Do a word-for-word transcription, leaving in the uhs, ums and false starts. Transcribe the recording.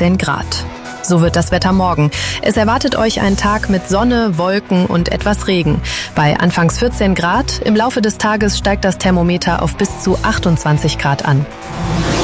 dreizehn Grad. So wird das Wetter morgen. Es erwartet euch ein Tag mit Sonne, Wolken und etwas Regen. Bei anfangs vierzehn Grad, im Laufe des Tages steigt das Thermometer auf bis zu achtundzwanzig Grad an.